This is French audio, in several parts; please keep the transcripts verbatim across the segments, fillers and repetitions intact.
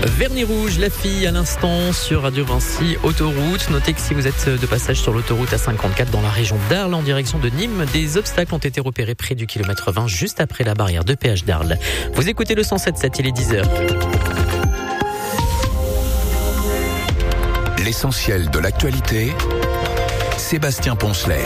Vernis rouge, la fille à l'instant sur Radio Vinci Autoroute. Notez que si vous êtes de passage sur l'autoroute A cinquante-quatre dans la région d'Arles en direction de Nîmes, des obstacles ont été repérés près du kilomètre vingt juste après la barrière de péage d'Arles. Vous écoutez le cent sept virgule sept, il est dix heures. L'essentiel de l'actualité, Sébastien Poncelet.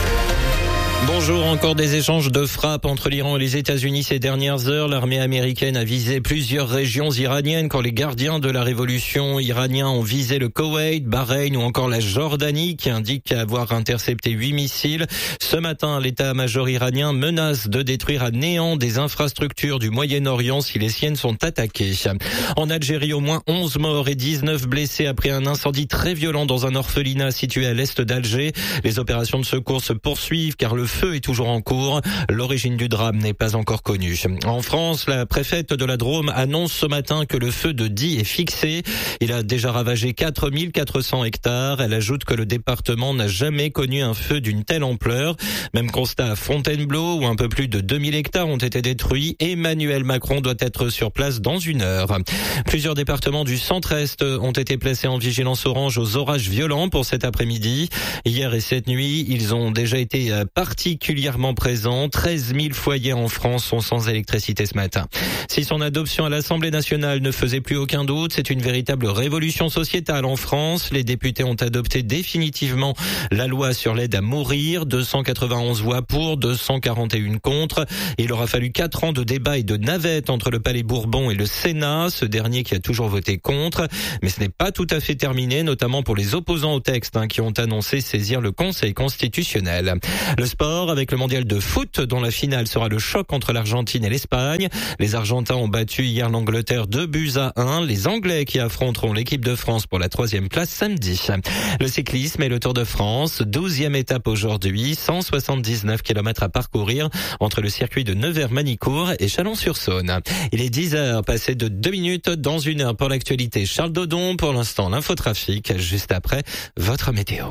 Bonjour, encore des échanges de frappes entre l'Iran et les États-Unis ces dernières heures. L'armée américaine a visé plusieurs régions iraniennes quand les gardiens de la révolution iraniens ont visé le Koweït, Bahreïn ou encore la Jordanie qui indique avoir intercepté huit missiles. Ce matin, l'état-major iranien menace de détruire à néant des infrastructures du Moyen-Orient si les siennes sont attaquées. En Algérie, au moins onze morts et dix-neuf blessés après un incendie très violent dans un orphelinat situé à l'est d'Alger. Les opérations de secours se poursuivent car le feu est toujours en cours. L'origine du drame n'est pas encore connue. En France, la préfète de la Drôme annonce ce matin que le feu de Die est fixé. Il a déjà ravagé quatre mille quatre cents hectares. Elle ajoute que le département n'a jamais connu un feu d'une telle ampleur. Même constat à Fontainebleau où un peu plus de deux mille hectares ont été détruits. Emmanuel Macron doit être sur place dans une heure. Plusieurs départements du centre-est ont été placés en vigilance orange aux orages violents pour cet après-midi. Hier et cette nuit, ils ont déjà été partis particulièrement présent. treize mille foyers en France sont sans électricité ce matin. Si son adoption à l'Assemblée nationale ne faisait plus aucun doute, c'est une véritable révolution sociétale en France. Les députés ont adopté définitivement la loi sur l'aide à mourir. deux cent quatre-vingt-onze voix pour, deux cent quarante et un contre. Il aura fallu quatre ans de débat et de navette entre le Palais Bourbon et le Sénat, ce dernier qui a toujours voté contre. Mais ce n'est pas tout à fait terminé, notamment pour les opposants au texte hein, qui ont annoncé saisir le Conseil constitutionnel. Le sport avec le mondial de foot dont la finale sera le choc entre l'Argentine et l'Espagne. Les Argentins ont battu hier l'Angleterre deux buts à un. Les Anglais qui affronteront l'équipe de France pour la troisième place samedi. Le cyclisme et le Tour de France, douzième étape aujourd'hui, cent soixante-dix-neuf kilomètres à parcourir entre le circuit de Nevers-Manicourt et Chalon-sur-Saône. Il est dix heures, passé de deux minutes dans une heure pour l'actualité. Charles Dodon, pour l'instant l'infotrafic, juste après votre météo.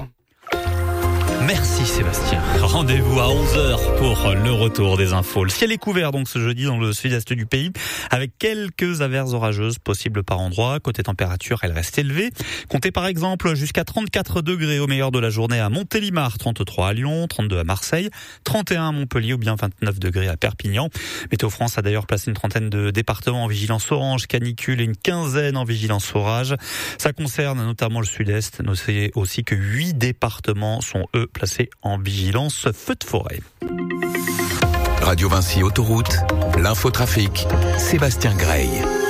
Merci Sébastien. Rendez-vous à onze heures pour le retour des infos. Le ciel est couvert donc ce jeudi dans le sud-est du pays avec quelques averses orageuses possibles par endroits. Côté température, elle reste élevée. Comptez par exemple jusqu'à trente-quatre degrés au meilleur de la journée à Montélimar, trente-trois à Lyon, trente-deux à Marseille, trente et un à Montpellier ou bien vingt-neuf degrés à Perpignan. Météo France a d'ailleurs placé une trentaine de départements en vigilance orange canicule et une quinzaine en vigilance orage. Ça concerne notamment le sud-est. Notez aussi que huit départements sont eux placé en vigilance feu de forêt. Radio Vinci Autoroute, l'infotrafic, Sébastien Grey.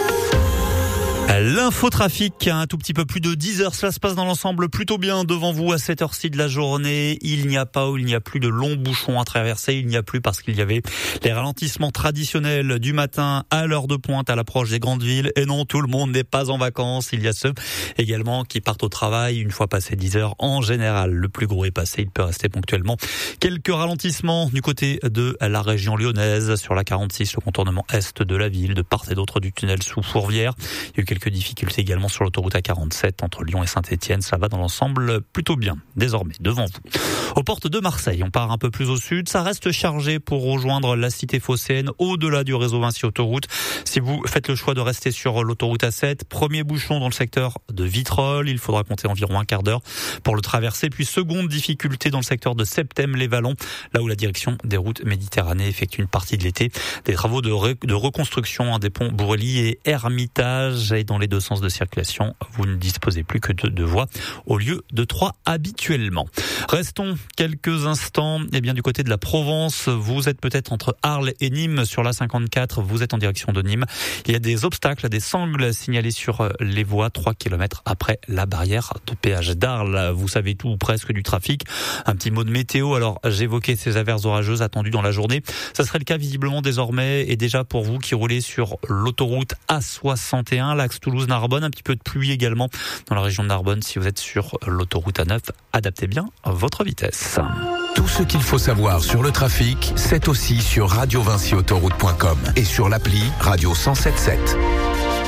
L'infotrafic, un tout petit peu plus de dix heures, cela se passe dans l'ensemble plutôt bien devant vous à cette heure-ci de la journée. Il n'y a pas ou il n'y a plus de longs bouchons à traverser, il n'y a plus parce qu'il y avait les ralentissements traditionnels du matin à l'heure de pointe à l'approche des grandes villes. Et non, tout le monde n'est pas en vacances, il y a ceux également qui partent au travail une fois passé dix heures en général. Le plus gros est passé, il peut rester ponctuellement quelques ralentissements du côté de la région lyonnaise sur la quarante-six, le contournement est de la ville, de part et d'autre du tunnel sous Fourvière. Il y a eu quelques difficultés également sur l'autoroute A quarante-sept entre Lyon et Saint-Étienne. Ça va dans l'ensemble plutôt bien, désormais, devant vous. Aux portes de Marseille, on part un peu plus au sud. Ça reste chargé pour rejoindre la cité phocéenne au-delà du réseau Vinci Autoroute. Si vous faites le choix de rester sur l'autoroute A sept, premier bouchon dans le secteur de Vitrolles. Il faudra compter environ un quart d'heure pour le traverser. Puis seconde difficulté dans le secteur de Septem-les-Vallons, là où la direction des routes Méditerranée effectue une partie de l'été des travaux de, re- de reconstruction des ponts Bourly et Hermitage. Et dans les deux sens de circulation, vous ne disposez plus que de deux voies au lieu de trois habituellement. Restons quelques instants eh bien, du côté de la Provence. Vous êtes peut-être entre Arles et Nîmes sur l'A cinquante-quatre. Vous êtes en direction de Nîmes. Il y a des obstacles, des sangles signalés sur les voies trois kilomètres après la barrière de péage d'Arles. Vous savez tout ou presque du trafic. Un petit mot de météo. Alors, j'évoquais ces averses orageuses attendues dans la journée. Ça serait le cas visiblement désormais et déjà pour vous qui roulez sur l'autoroute A soixante et un, l'axe Toulouse-Narbonne. Un petit peu de pluie également dans la région de Narbonne. Si vous êtes sur l'autoroute A neuf, adaptez bien votre vitesse. Tout ce qu'il faut savoir sur le trafic, c'est aussi sur radio vinci autoroute point com et sur l'appli Radio cent sept sept.